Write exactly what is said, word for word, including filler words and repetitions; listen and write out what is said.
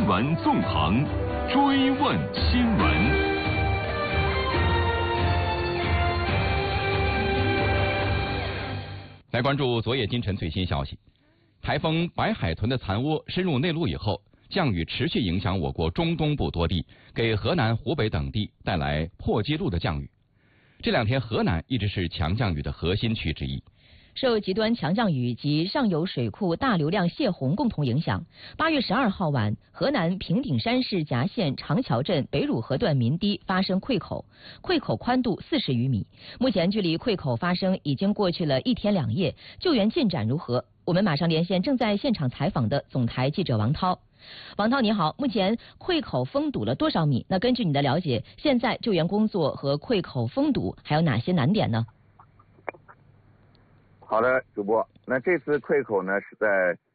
闻纵横，追问新闻。 来关注昨夜今晨最新消息，台风白海豚的残窝深入内陆以后，降雨持续影响我国中东部多地，给河南、湖北等地带来破纪录的降雨。这两天河南一直是强降雨的核心区之一。 受极端强降雨及上游水库大流量泄洪共同影响，八月十二号晚，河南平顶山市夹县长桥镇北汝河段民堤发生溃口，溃口宽度四十余米。目前距离溃口发生已经过去了一天两夜，救援进展如何？我们马上连线正在现场采访的总台记者王涛。王涛你好，目前溃口封堵了多少米？那根据你的了解，现在救援工作和溃口封堵还有哪些难点呢？ 好的，主播，那这次溃口呢是在